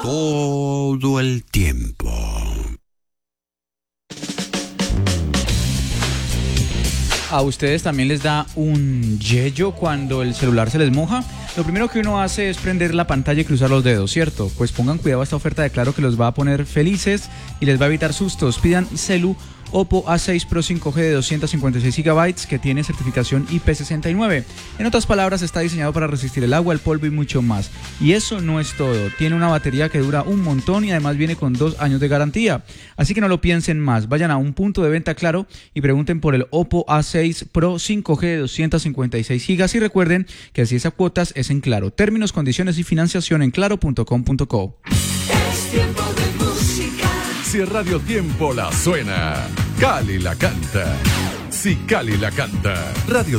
todo el tiempo. ¿A ustedes también les da un yello cuando el celular se les moja? Lo primero que uno hace es prender la pantalla y cruzar los dedos, ¿cierto? Pues pongan cuidado a esta oferta de Claro que los va a poner felices y les va a evitar sustos. Pidan Celu Oppo A6 Pro 5G de 256 GB que tiene certificación IP69. En otras palabras, está diseñado para resistir el agua, el polvo y mucho más. Y eso no es todo. Tiene una batería que dura un montón y además viene con 2 años de garantía. Así que no lo piensen más. Vayan a un punto de venta Claro y pregunten por el Oppo A6 Pro 5G de 256 GB y recuerden que si es a cuotas es en Claro. Términos, condiciones y financiación en claro.com.co. Es tiempo de música. Si Radio Tiempo la suena, Cali la canta. Si Cali la canta, Radio